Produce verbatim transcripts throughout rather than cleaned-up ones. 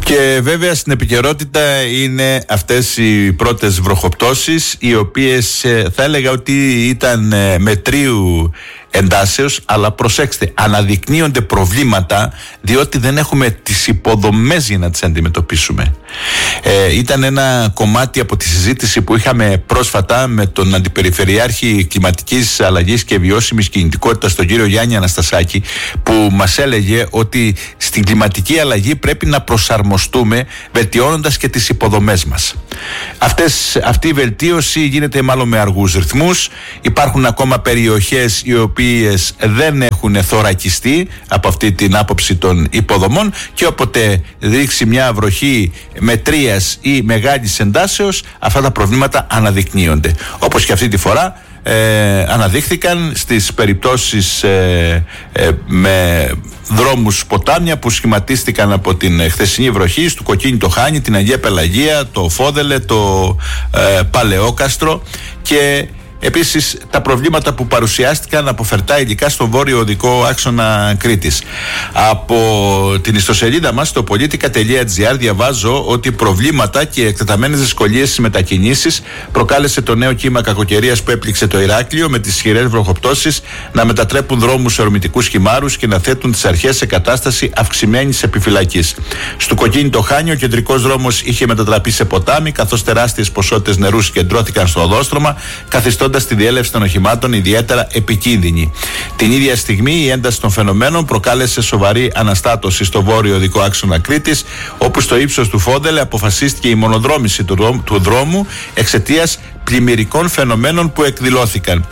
Και βέβαια στην επικαιρότητα είναι αυτές οι πρώτες βροχοπτώσεις, οι οποίες θα έλεγα ότι ήταν μετρίου εντάσεως, αλλά προσέξτε, αναδεικνύονται προβλήματα διότι δεν έχουμε τις υποδομές για να τις αντιμετωπίσουμε. Ε, ήταν ένα κομμάτι από τη συζήτηση που είχαμε πρόσφατα με τον Αντιπεριφερειάρχη Κλιματικής Αλλαγής και Βιώσιμης Κινητικότητας, τον κύριο Γιάννη Αναστασάκη, που μας έλεγε ότι στην κλιματική αλλαγή πρέπει να προσαρμοστούμε βελτιώνοντας και τις υποδομές μας. Αυτές, αυτή η βελτίωση γίνεται μάλλον με αργούς ρυθμούς. Υπάρχουν ακόμα περιοχές οι οποίες δεν έχουν θωρακιστεί από αυτή την άποψη των υποδομών, και όποτε ρίξει μια βροχή μετρίας ή μεγάλης εντάσεως, αυτά τα προβλήματα αναδεικνύονται. Όπως και αυτή τη φορά ε, αναδείχθηκαν στις περιπτώσεις ε, ε, με δρόμους ποτάμια που σχηματίστηκαν από την χθεσινή βροχή, στο Κοκκίνη το Χάνι, την Αγία Πελαγία, το Φόδελε, το ε, Παλαιόκαστρο, και επίσης τα προβλήματα που παρουσιάστηκαν από φερτά υλικά στον βόρειο οδικό άξονα Κρήτης. Από την ιστοσελίδα μας, το politica τελεία gr, διαβάζω ότι προβλήματα και εκτεταμένες δυσκολίες στις μετακινήσεις προκάλεσε το νέο κύμα κακοκαιρίας που έπληξε το Ηράκλειο, με τις ισχυρές βροχοπτώσεις να μετατρέπουν δρόμους σε ορμητικούς χυμάρους και να θέτουν τις αρχές σε κατάσταση αυξημένης επιφυλακής. Στο Κοκκίνη το Χάνι, ο κεντρικός δρόμος είχε μετατραπεί σε ποτάμι, καθώς τεράστιες ποσότητες νερού συγκεντρώθηκαν στο οδόστρωμα, καθιστώντας τη διέλευση των οχημάτων ιδιαίτερα επικίνδυνη. Την ίδια στιγμή, η ένταση των φαινομένων προκάλεσε σοβαρή αναστάτωση στο βόρειο οδικό άξονα Κρήτης, όπου στο ύψος του Φόντελε αποφασίστηκε η μονοδρόμηση του δρόμου, του δρόμου εξαιτίας πλημμυρικών φαινομένων που εκδηλώθηκαν.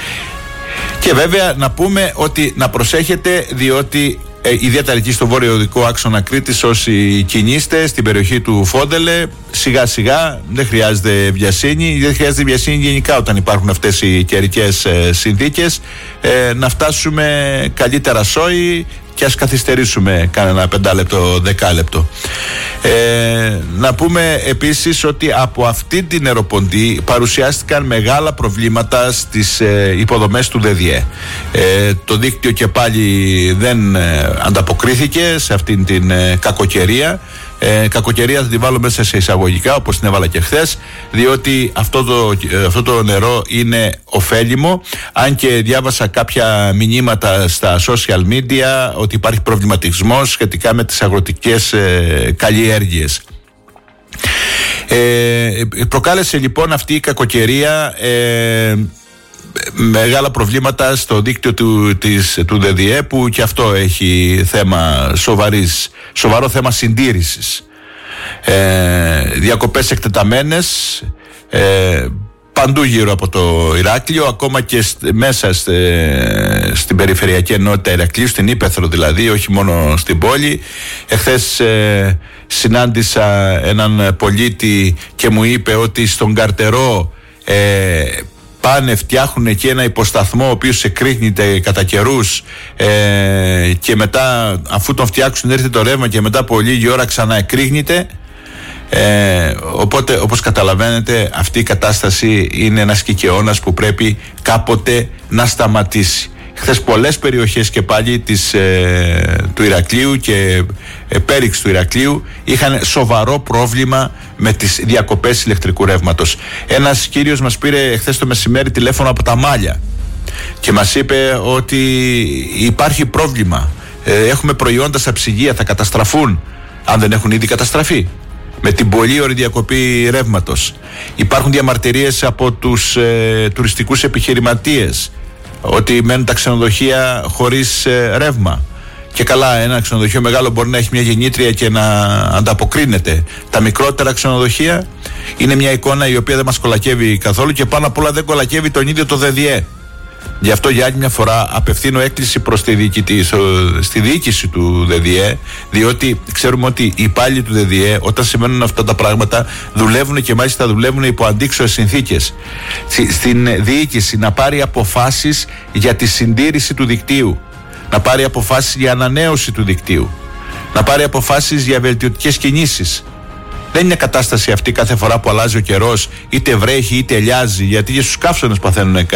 Και βέβαια να πούμε ότι να προσέχετε, διότι Ε, ιδιαίτερα εκεί στο βόρειο οδικό άξονα Κρήτης, όσοι κινείστε στην περιοχή του Φόντελε, σιγά σιγά, δεν χρειάζεται βιασύνη, δεν χρειάζεται βιασύνη γενικά όταν υπάρχουν αυτές οι καιρικές ε, συνθήκες, ε, να φτάσουμε καλύτερα σόι και ας καθυστερήσουμε κανένα πεντάλεπτο, δεκάλεπτο. Ε, να πούμε επίσης ότι από αυτή την νεροποντή παρουσιάστηκαν μεγάλα προβλήματα στις ε, υποδομές του ΔΔΕ. Ε, το δίκτυο και πάλι δεν ε, ανταποκρίθηκε σε αυτήν την ε, κακοκαιρία. Ε, κακοκαιρία θα τη βάλω μέσα σε εισαγωγικά, όπως την έβαλα και χθες, διότι αυτό το, αυτό το νερό είναι ωφέλιμο, αν και διάβασα κάποια μηνύματα στα social media ότι υπάρχει προβληματισμός σχετικά με τις αγροτικές ε, καλλιέργειες. Ε, προκάλεσε λοιπόν αυτή η κακοκαιρία ε, μεγάλα προβλήματα στο δίκτυο του, της, του ΔΔΕ, που και αυτό έχει θέμα σοβαρής, σοβαρό θέμα συντήρησης. Ε, διακοπές εκτεταμένες ε, παντού γύρω από το Ηράκλειο, ακόμα και σ, μέσα σ, ε, στην περιφερειακή ενότητα Ηρακλείου, στην Ύπαιθρο δηλαδή, όχι μόνο στην πόλη. Εχθές ε, συνάντησα έναν πολίτη και μου είπε ότι στον Καρτερό ε, πάνε, φτιάχνουν εκεί ένα υποσταθμό ο οποίος εκρήγνεται κατά καιρούς, ε, και μετά, αφού τον φτιάξουν, έρθει το ρεύμα και μετά από λίγη ώρα ξανά εκρήγνεται. Ε, οπότε, όπως καταλαβαίνετε, αυτή η κατάσταση είναι ένας κικαιώνας που πρέπει κάποτε να σταματήσει. Χθες πολλές περιοχές και πάλι της, ε, του Ηρακλείου και ε, πέριξ του Ηρακλείου είχαν σοβαρό πρόβλημα με τις διακοπές ηλεκτρικού ρεύματος. Ένας κύριος μας πήρε χθες το μεσημέρι τηλέφωνο από τα Μάλια και μας είπε ότι υπάρχει πρόβλημα. Ε, έχουμε προϊόντα στα ψυγεία, θα καταστραφούν, αν δεν έχουν ήδη καταστραφεί, με την πολύ ωρη διακοπή ρεύματος. Υπάρχουν διαμαρτυρίες από τους ε, τουριστικούς επιχειρηματίες ότι μένουν τα ξενοδοχεία χωρίς ε, ρεύμα. Και καλά, ένα ξενοδοχείο μεγάλο μπορεί να έχει μια γεννήτρια και να ανταποκρίνεται. Τα μικρότερα ξενοδοχεία είναι μια εικόνα η οποία δεν μας κολακεύει καθόλου, και πάνω απ' όλα δεν κολακεύει τον ίδιο το ΔΔΕ. Γι' αυτό για άλλη μια φορά απευθύνω έκκληση προς τη διοικητή, στη διοίκηση του ΔΔΕ, διότι ξέρουμε ότι οι υπάλληλοι του ΔΔΕ, όταν συμβαίνουν αυτά τα πράγματα, δουλεύουν και μάλιστα δουλεύουν υπό αντίξωες συνθήκες. Στην διοίκηση να πάρει αποφάσεις για τη συντήρηση του δικτύου, να πάρει αποφάσεις για ανανέωση του δικτύου, να πάρει αποφάσεις για βελτιωτικές κινήσεις. Δεν είναι κατάσταση αυτή κάθε φορά που αλλάζει ο καιρός, είτε βρέχει είτε ελιάζει, γιατί και στους καύσονες παθαίνουν ε,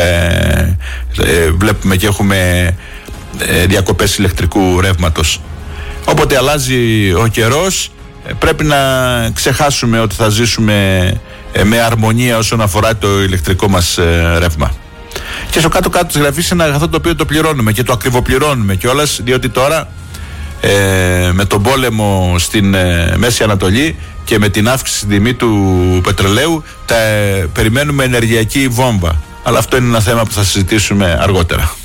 ε, βλέπουμε και έχουμε ε, διακοπές ηλεκτρικού ρεύματος. Όποτε αλλάζει ο καιρός, πρέπει να ξεχάσουμε ότι θα ζήσουμε ε, με αρμονία όσον αφορά το ηλεκτρικό μας ε, ρεύμα. Και στο κάτω-κάτω της γραφής είναι ένα αγαθό το οποίο το πληρώνουμε και το ακριβοπληρώνουμε κιόλας, διότι τώρα ε, με τον πόλεμο στην ε, Μέση Ανατολή και με την αύξηση στην τιμή του πετρελαίου τα, ε, περιμένουμε ενεργειακή βόμβα. Αλλά αυτό είναι ένα θέμα που θα συζητήσουμε αργότερα.